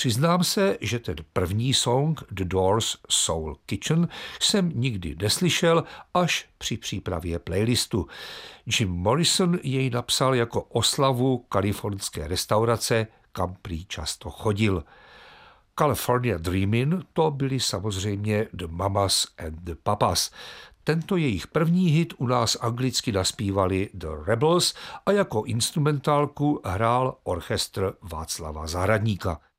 Přiznám se, že ten první song The Doors Soul Kitchen jsem nikdy neslyšel až při přípravě playlistu. Jim Morrison jej napsal jako oslavu kalifornské restaurace, kam prý často chodil. California Dreamin' to byli samozřejmě The Mamas and the Papas. Tento jejich první hit u nás anglicky naspívali The Rebels a jako instrumentálku hrál orchestr Václava Zahradníka.